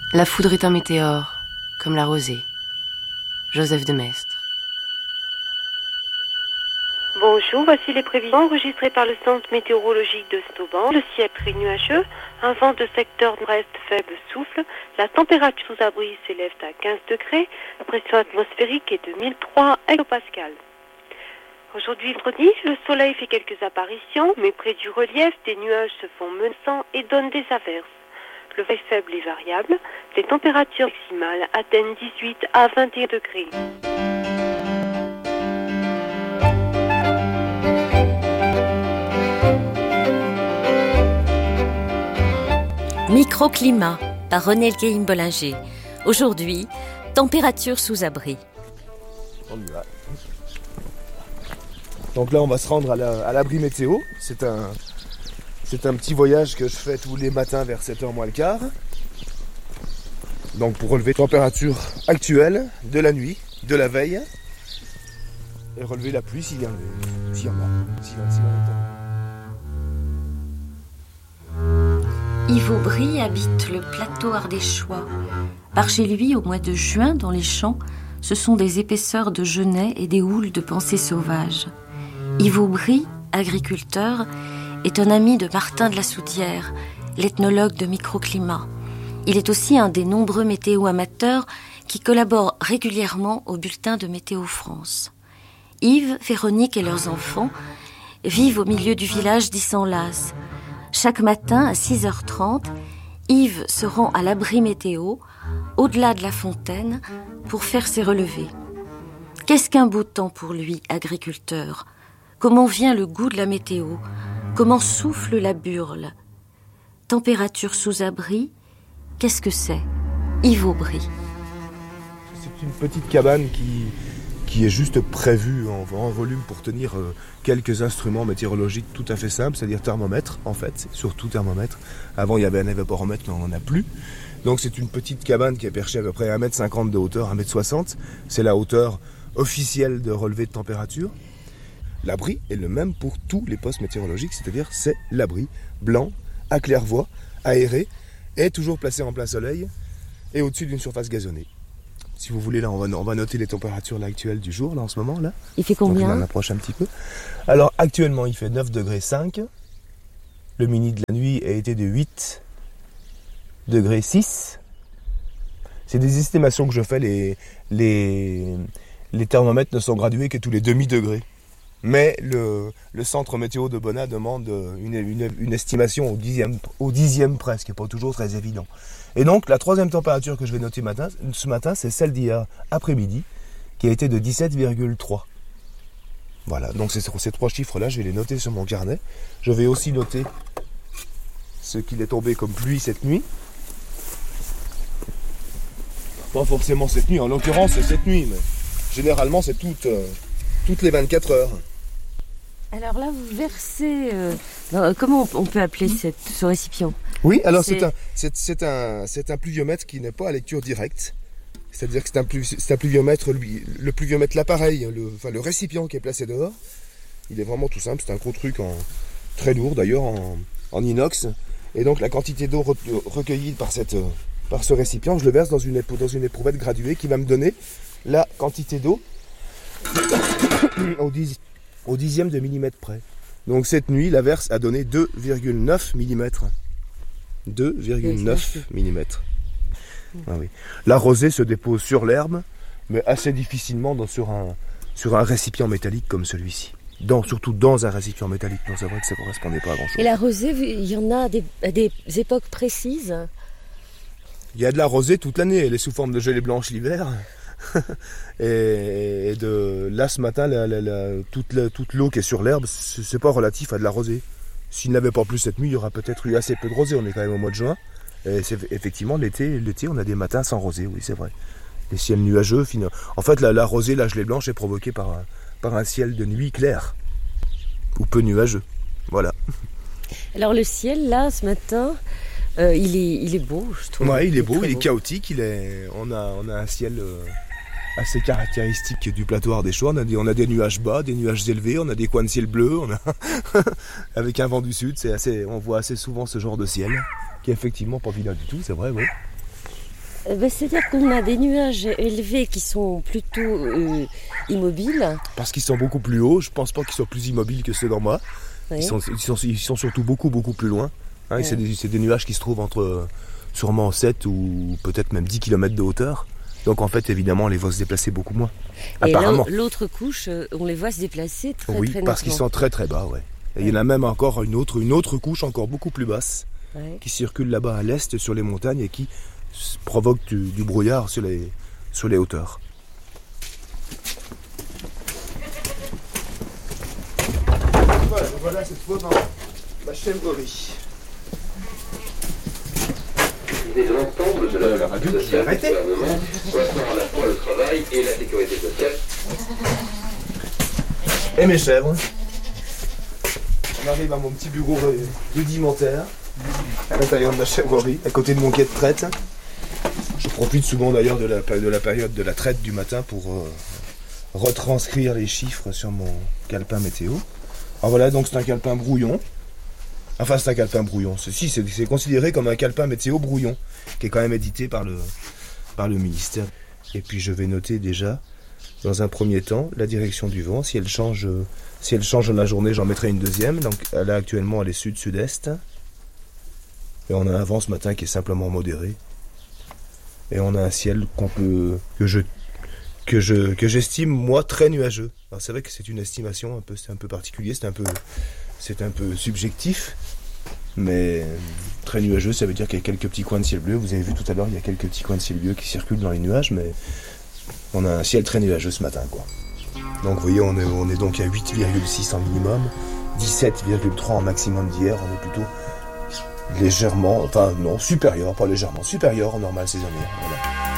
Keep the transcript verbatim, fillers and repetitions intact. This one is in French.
La foudre est un météore, comme la rosée. Joseph de Maistre. Bonjour, voici les prévisions enregistrées par le Centre météorologique de Stauban. Le ciel très nuageux, un vent de secteur nord-est faible souffle, la température sous abri s'élève à quinze degrés, la pression atmosphérique est de mille trois hectopascales. Aujourd'hui, vendredi, le soleil fait quelques apparitions, mais près du relief, des nuages se font menaçants et donnent des averses. Le vent est faible et variable, les températures maximales atteignent dix-huit à vingt et un degrés. Microclimat par René Guéhin-Bollinger. Aujourd'hui, température sous abri. On y va. Donc là, on va se rendre à, la, à l'abri météo. C'est un, c'est un petit voyage que je fais tous les matins vers sept heures moins le quart. Donc pour relever la température actuelle de la nuit, de la veille, et relever la pluie s'il y en a. S'il y en a. S'il y en a, s'il y en a. Yves Aubry habite le plateau ardéchois. Par chez lui, au mois de juin, dans les champs, ce sont des épaisseurs de genêts et des houles de pensées sauvages. Yves Aubry, agriculteur, est un ami de Martin de la Soudière, l'ethnologue de microclimat. Il est aussi un des nombreux météo-amateurs qui collaborent régulièrement au bulletin de Météo France. Yves, Véronique et leurs enfants vivent au milieu du village d'Issenlas. Chaque matin, à six heures trente, Yves se rend à l'abri météo, au-delà de la fontaine, pour faire ses relevés. Qu'est-ce qu'un beau temps pour lui, agriculteur ? Comment vient le goût de la météo ? Comment souffle la burle ? Température sous abri, qu'est-ce que c'est ? Yves Aubry. C'est une petite cabane qui, qui est juste prévue en, en volume pour tenir euh, quelques instruments météorologiques tout à fait simples, c'est-à-dire thermomètre en fait, c'est surtout thermomètre. Avant il y avait un évaporomètre, mais on n'en a plus. Donc c'est une petite cabane qui est perchée à peu près un mètre cinquante de hauteur, un mètre soixante. C'est la hauteur officielle de relevé de température. L'abri est le même pour tous les postes météorologiques, c'est-à-dire c'est l'abri blanc, à claire-voie, aéré, et toujours placé en plein soleil et au-dessus d'une surface gazonnée. Si vous voulez, là, on va, on va noter les températures là, actuelles du jour, là, en ce moment. Là. Il fait combien ? Donc, on en approche un petit peu. Alors, actuellement, il fait neuf degrés cinq. Le mini de la nuit a été de huit degrés six. C'est des estimations que je fais. Les, les, les thermomètres ne sont gradués que tous les demi-degrés. Mais le, le centre météo de Bonnat demande une, une, une estimation au dixième, au dixième près, ce qui n'est pas toujours très évident. Et donc, la troisième température que je vais noter matin, ce matin, c'est celle d'hier après-midi, qui a été de dix-sept virgule trois. Voilà, donc c'est ces trois chiffres-là, je vais les noter sur mon carnet. Je vais aussi noter ce qu'il est tombé comme pluie cette nuit. Pas forcément cette nuit, en l'occurrence c'est cette nuit, mais généralement c'est toutes, euh, toutes les vingt-quatre heures. Alors là, vous versez... Euh, comment on peut appeler cette, ce récipient ? Oui, alors c'est, c'est, un, c'est, c'est, un, c'est un pluviomètre qui n'est pas à lecture directe. C'est-à-dire que c'est un, plus, c'est un pluviomètre, lui, le pluviomètre, l'appareil, le, enfin, le récipient qui est placé dehors. Il est vraiment tout simple, c'est un gros truc en, très lourd d'ailleurs, en, en inox. Et donc la quantité d'eau re, recueillie par, cette, par ce récipient, je le verse dans une, dans une éprouvette graduée qui va me donner la quantité d'eau au, dix, au dixième de millimètre près. Donc cette nuit, la verse a donné deux virgule neuf millimètres. deux virgule neuf millimètres. Ah oui. La rosée se dépose sur l'herbe, mais assez difficilement dans, sur, un, sur un récipient métallique comme celui-ci. Dans, surtout dans un récipient métallique. Non, c'est vrai que ça ne correspondait pas à grand-chose. Et la rosée, il y en a à des, à des époques précises ? Il y a de la rosée toute l'année. Elle est sous forme de gelée blanche l'hiver. et, et de là, ce matin, la, la, la, toute, la, toute l'eau qui est sur l'herbe, c'est, c'est pas relatif à de la rosée. S'il n'avait pas plu cette nuit, il y aura peut-être eu assez peu de rosée. On est quand même au mois de juin. Et c'est, effectivement, l'été, l'été, on a des matins sans rosée, oui, c'est vrai. Les ciels nuageux. Fin... En fait, la, la rosée, la gelée blanche est provoquée par un, par un ciel de nuit clair. Ou peu nuageux. Voilà. Alors le ciel, là, ce matin, euh, il, est, il est beau, je trouve. Oui, il, il est beau, il est beau. chaotique. Il est... On, a, on a un ciel euh, assez caractéristique du plateau ardéchois. On a, des, on a des nuages bas, des nuages élevés, on a des coins de ciel bleu. On a... Avec un vent du sud, c'est assez, on voit assez souvent ce genre de ciel. Qui est effectivement pas vilain du tout, c'est vrai, oui. Ben, c'est-à-dire qu'on a des nuages élevés qui sont plutôt euh, immobiles. Parce qu'ils sont beaucoup plus hauts, je pense pas qu'ils soient plus immobiles que ceux d'en bas. Oui. Ils, sont, ils, sont, ils sont surtout beaucoup beaucoup plus loin. Hein, Ouais. c'est, des, c'est des nuages qui se trouvent entre euh, sûrement sept ou peut-être même dix kilomètres de hauteur. Donc en fait évidemment on les voit se déplacer beaucoup moins. Et Apparemment. l'autre couche, on les voit se déplacer très Oui, très parce qu'ils nettement. sont très très bas, ouais. Et il y en a même encore une autre, une autre couche encore beaucoup plus basse Ouais. qui circule là-bas à l'est sur les montagnes et qui s- provoque du, du brouillard sur les, sur les hauteurs. Voilà, voilà cette fois dans ma chèvrerie. de l'ensemble de la radio politique qui sociale est arrêtée. du gouvernement concernant à la fois le travail et la sécurité sociale. Et mes chèvres. On arrive à mon petit bureau rudimentaire, à l'intérieur de ma chèvrerie, à côté de mon quai de traite. Je profite souvent d'ailleurs de la, de la période de la traite du matin pour euh, retranscrire les chiffres sur mon calepin météo. Alors voilà, donc c'est un calepin brouillon. Enfin, c'est un calepin brouillon. Ceci, c'est, c'est considéré comme un calepin météo brouillon, qui est quand même édité par le, par le ministère. Et puis je vais noter déjà, dans un premier temps, la direction du vent. Si elle change, si elle change dans la journée, j'en mettrai une deuxième. Donc là, actuellement, elle est sud-sud-est. Et on a un vent ce matin qui est simplement modéré. Et on a un ciel qu'on peut, que je, que je, que j'estime, moi, très nuageux. Alors c'est vrai que c'est une estimation un peu, c'est un peu particulier, c'est un peu, c'est un peu subjectif. Mais très nuageux, ça veut dire qu'il y a quelques petits coins de ciel bleu. Vous avez vu tout à l'heure, il y a quelques petits coins de ciel bleu qui circulent dans les nuages, mais on a un ciel très nuageux ce matin, quoi. Donc vous voyez, on est, on est donc à huit virgule six en minimum, dix-sept virgule trois en maximum d'hier. On est plutôt légèrement, enfin non, supérieur, pas légèrement, supérieur en normal saisonnière. Voilà.